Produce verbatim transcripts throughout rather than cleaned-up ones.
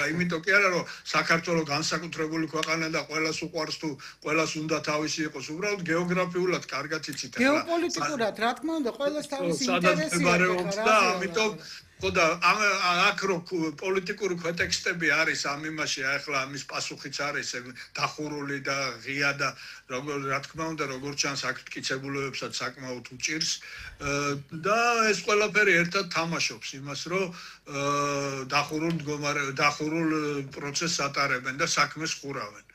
იმიტომ კი არა რომ საქართველოს განსაკუთრებული ქვეყანა და ყველას უყვარს თუ ყველას უნდა თავისი იყოს, უბრალოდ გეოგრაფიულად კარგად იცით ახლა. გეოპოლიტიკურად, რა თქმა უნდა, ყველას თავისი ინტერესი აქვს და ამიტომ ხოდა აქ რო პოლიტიკური ქვეტექსტები არის ამ იმაში, ახლა ამის პასუხიც არის დახურული და ღია და როგორ რა თქმა უნდა როგორც ჩანს აქ მტკიცებულებებსაც საკმაოდ უჭირს და ეს ყველაფერი ერთად თამაშობს იმას, რომ დახურულ მდგომარე დახურულ პროცესს ატარებენ და საქმეს ხურავენ.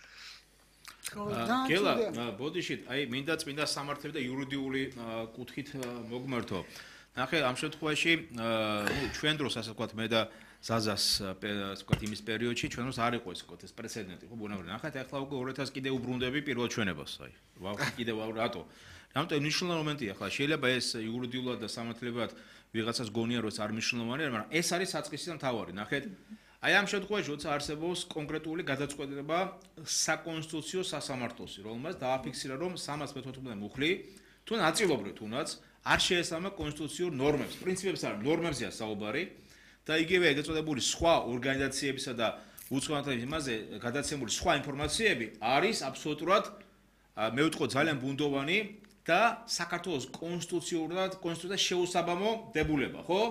გელა, ბოდიშით, აი მინდა წმინდა სამართლები და იურიდიული კუთხით მოგმართო. ნახე, ამ შემთხვევაში, ნუ ჩვენ დროს ასე ვთქვათ, მე და ზაზას ასე ვთქვათ იმის პერიოდში ჩვენ დროს არ იყო ეს ვთქვათ ეს პრეცედენტი, ხო, ბუნებრივია. ნახეთ, ახლა უკვე ორი ათას კიდე უბრუნდები პირველ ჩვენებას, აი. ვახი კიდე რატო? რამიტომ მნიშვნელოვანი მომენტია, ახლა შეიძლება ეს იურიდიულად და სამართლებრივად ვიღაცას გონია რომ ეს არ მნიშვნელოვანია, მაგრამ ეს არის საწყისი და მთავარი. ნახეთ, აი ამ შემთხვევაში როცა არსებობს კონკრეტული გადაწყვეტილება საკონსტიტუციო სასამართლოსი, რომელმაც დააფიქსირა რომ სამას მეთოთხმეტე მუხლი თუ ნაწილობრივ თუნდაც არ შეესაბამება კონსტიტუციურ ნორმებს, პრინციპებს არ ნორმებზეა საუბარი და იგივე ეგრეთ წოდებული სხვა ორგანიზაციებისა და უცხოეთების იმაზე გადაცემული სხვა ინფორმაციები არის აბსოლუტურად მე ვიტყო ძალიან ბუნდოვანი და საქართველოს კონსტიტუციურად კონსტიტუციას შეუსაბამო დებულება, ხო?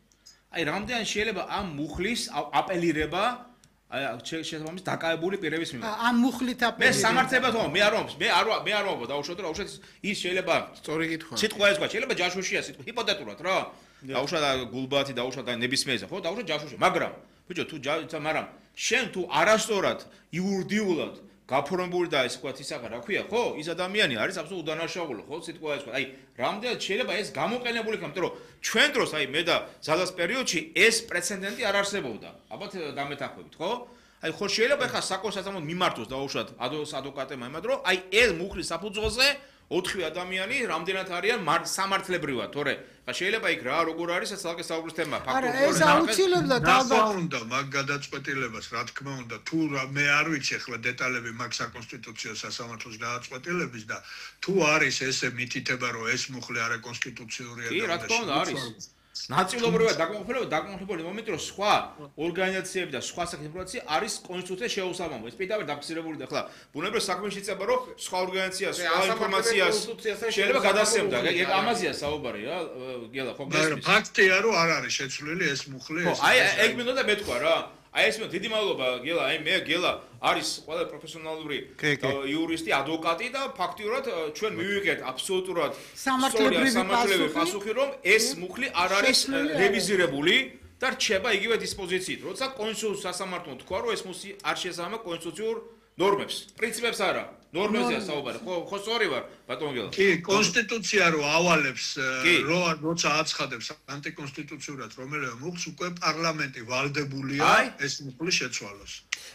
აი რამდენი შეიძლება ამ მუხლის აპელირება აი შეიძლება ამის დაკავებული პირების მიმართ. ამ მუხლით აპელირება. მე სამართლებად ვამბობ, მე არ ვამბობ, მე არ მე არ ვამბობ, დაუშვათ რა, უშოთ ის შეიძლება სწორი კითხვა. სიტყვა ეს თქვა, შეიძლება ჯაშუშია სიტყვა, ჰიპოთეტურად რა. დაუშვათ გულბათი, დაუშვათ ნებისმიერზე, ხო, დაუშვათ ჯაშუშია, მაგრამ ბიჭო თუ მაგრამ შენ თუ არასწორად იურიდიულად გაფორმებული და ესე ვთქვათ ისაღა რა ქვია, ხო? ის ადამიანი არის აბსოლუტურად უდანაშაულო, ხო? სიტყვა ეს ვთქვათ. აი, რამდენად შეიძლება ეს გამოყენებული იქნება, იმიტომ რომ ჩვენ დროს, აი, მე და ზადას პერიოდში ეს პრეცედენტი არ არსებობდა. ალბათ დამეთანხმებით, ხო? აი, ხო შეიძლება ახლა საკონსტიტუციო მიმართოს დაუშვათ ადვოკატებმა იმად, რომ აი, ეს მუხლის საფუძველზე ოთხი ადამიანი რამდენად არიან სამართლებრივად, თორე ხა შეიძლება იქ რა როგორ არის ეს ალკე საუბრის თემა ფაქტობრივად. არა, ეს აუცილებლად ალბათ უნდა მაგ გადაწყვეტილებას, რა თქმა უნდა, თუ მე არ ვიცი ახლა დეტალები მაგ საკონსტიტუციო სასამართლოს გადაწყვეტილების და თუ არის ესე მითითება, რომ ეს მუხლი არა კონსტიტუციურია და კი, რა თქმა უნდა არის. ნაწილობრივად დაკმაყოფილება დაკმაყოფილებული მომენტი რომ სხვა ორგანიზაციები და სხვა საქმეები არის კონსტიტუცია შეუსაბამო. ეს პირდაპირ დაფიქსირებული და ახლა ბუნებრივად საქმეში იწება რომ სხვა ორგანიზაციას, სხვა ინფორმაციას შეიძლება გადასცემდა. ეგ ამაზეა საუბარი რა, გელა ხო გესმის. ფაქტია რომ არ არის შეცვლილი ეს მუხლი ეს. აი ეგ მინდოდა მეთქვა რა. აი ეს მე დიდი მადლობა გელა, აი მე გელა არის ყველა პროფესიონალური იურისტი, ადვოკატი და ფაქტიურად ჩვენ მივიღეთ აბსოლუტურად სამართლებრივი პასუხი, რომ ეს მუხლი არ არის რევიზირებული და რჩება იგივე დისპოზიციით. როცა კონსტიტუციურ სასამართლომ თქვა, რომ ეს მუხლი არ შეესაბამება კონსტიტუციურ ნორმებს, პრინციპებს არა, ნორმებზეა საუბარი. ხო, ხო სწორი ვარ, ბატონო გელა. კი, კონსტიტუცია რო ავალებს, რო როცა აცხადებს ანტიკონსტიტუციურად რომელიმე მუხლს, უკვე პარლამენტი ვალდებულია ეს მუხლი შეცვალოს.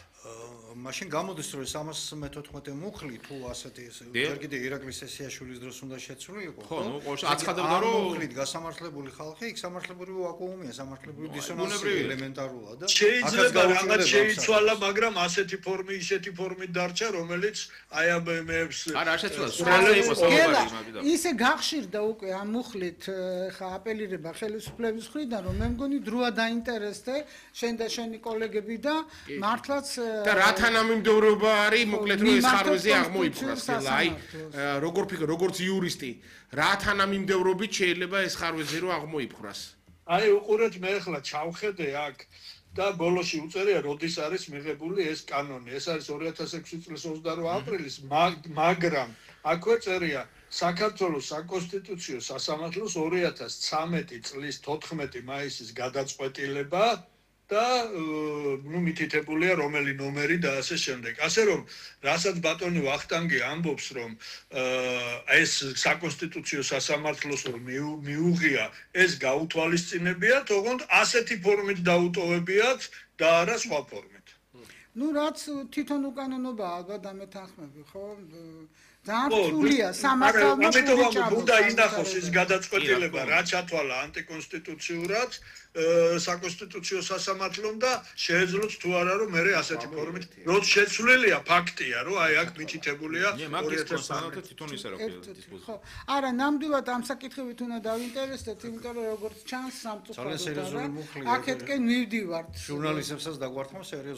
მაშინ გამოდის რომ სამას მეთოთხმეტე მუხლი თუ ასეთი ჯერ კიდე ირაკლი სესიაშვილის დროს უნდა შეცვლილიყო. ხო, ნუ ყოველ შემთხვევაში აცხადებდა რომ მუხლით გასამართლებული ხალხი, იქ სამართლებრივი ვაკუუმია, სამართლებრივი დისონანსი ელემენტარულად და შეიძლება რაღაც შეიცვალა, მაგრამ ասეთი ფორმი, ისეთი ფორმით დარჩა, რომელიც აი ამ მეებს არა, არ შეცვალა, სრულად იყო საუბარი იმაზე. ისე გახშირდა უკვე ამ მუხლით ხა აპელირება ხელისუფლების მხრიდან, რომ მე მგონი დროა დაინტერესდე შენ და შენი კოლეგები და მართლაც და რა თანამიმდევრობა არის, მოკლედ რომ ეს ხარვეზე აღმოიფხვრას, აი, როგორ ფიქრობ, როგორც იურისტი, რა თანამიმდევრობით შეიძლება ეს ხარვეზე რომ აღმოიფხვრას? აი, უყურეთ მე ახლა ჩავხედე აქ და ბოლოში უწერია, როდის არის მიღებული ეს კანონი. ეს არის ორი ათას ექვსი წლის ოცდაორი აპრილის, მაგრამ აქვე წერია საქართველოს საკონსტიტუციო სასამართლოს ორი ათას ცამეტი წლის თოთხმეტი მაისის გადაწყვეტილება და ნუ მითითებულია რომელი ნომერი და ასე შემდეგ. ასე რომ, რასაც ბატონი ვახტანგი ამბობს, რომ ეს საკონსტიტუციო სასამართლოს მიუღია, ეს გაუთვალისწინებიათ, ოღონდ ასეთი ფორმით დაუტოვებიათ და არა სხვა ფორმით. ნუ რაც თვითონ უკანონობა ალბათ დამეთანხმები, ხო? ძალიან რთულია სამართალმა ამიტომ უნდა ინახოს ეს გადაწყვეტილება, რა ჩათვალა ანტიკონსტიტუციურად საკონსტიტუციო სასამართლომ და შეეძლოს თუ არა რომ მე ასეთი ფორმით როც შეცვლილია ფაქტია რომ აი აქ მითითებულია ორი ათას ცხრამეტი თვითონ ისე რა ქვია. ხო, არა, ნამდვილად ამ საკითხებით უნდა დავინტერესდეთ, იმიტომ რომ როგორც ჩანს სამწუხაროდ არა, აქეთკენ მივდივართ. ჟურნალისტებსაც დაგვართმა სერიოზული